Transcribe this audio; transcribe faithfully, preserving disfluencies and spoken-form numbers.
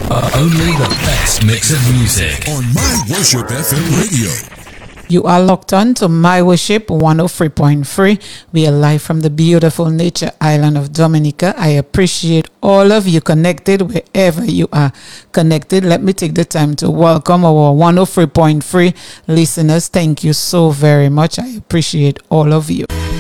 Only the best mix of music on My Worship F M Radio. You are locked on to My Worship one oh three point three. We are live from the beautiful nature island of Dominica. I appreciate all of you connected wherever you are connected. Let me take the time to welcome our one oh three point three listeners. Thank you so very much. I appreciate all of you.